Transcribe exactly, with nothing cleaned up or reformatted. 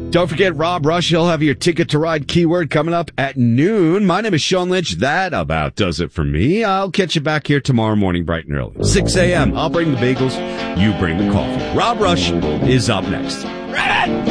Don't forget Rob Rush. He'll have your Ticket to Ride keyword coming up at noon. My name is Sean Lynch. That about does it for me. I'll catch you back here tomorrow morning bright and early. six a.m. I'll bring the bagels. You bring the coffee. Rob Rush is up next.